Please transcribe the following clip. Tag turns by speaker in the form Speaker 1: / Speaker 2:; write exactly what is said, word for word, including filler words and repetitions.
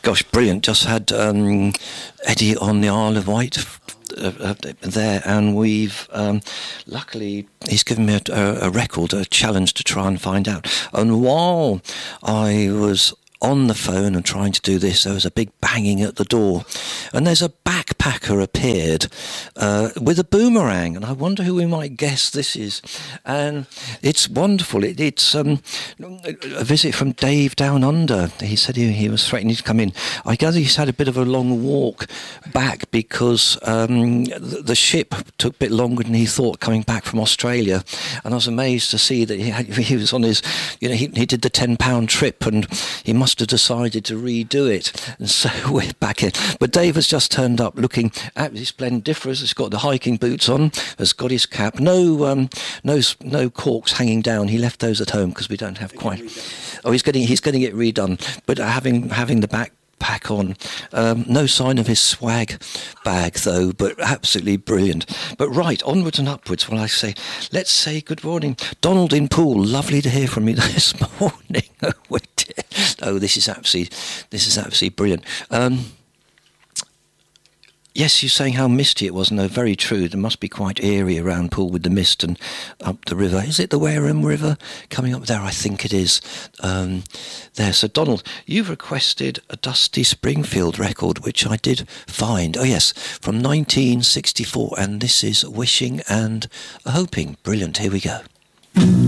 Speaker 1: gosh, brilliant. Just had um, Eddie on the Isle of Wight uh, uh, there, and we've um, luckily he's given me a, a, a record, a challenge to try and find out. And while I was on the phone and trying to do this, there was a big banging at the door, and there's a backpacker appeared uh, with a boomerang, and I wonder who we might guess this is. And it's wonderful. It, it's um, a visit from Dave Down Under. He said he, he was threatening to come in. I gather he's had a bit of a long walk back because um, the, the ship took a bit longer than he thought coming back from Australia, and I was amazed to see that he, had, he was on his, you know, he, he did the ten pound trip, and he must have decided to redo it, and so we're back in. But Dave has just turned up looking absolutely splendiferous. He's got the hiking boots on, has got his cap, no um, no no corks hanging down. He left those at home because we don't have quite. Oh, he's getting he's getting it redone, but having having the back pack on. Um, no sign of his swag bag, though, but absolutely brilliant. But right, onwards and upwards, well, I say, let's say good morning. Donald in Poole, lovely to hear from you this morning. Oh, dear. Oh, this is absolutely, this is absolutely brilliant. Um, Yes, you're saying how misty it was. No, very true. There must be quite eerie around Poole with the mist and up the river. Is it the Wareham River coming up there? I think it is. Um, there. So, Donald, you've requested a Dusty Springfield record, which I did find. Oh, yes, from nineteen sixty-four. And this is Wishing and Hoping. Brilliant. Here we go.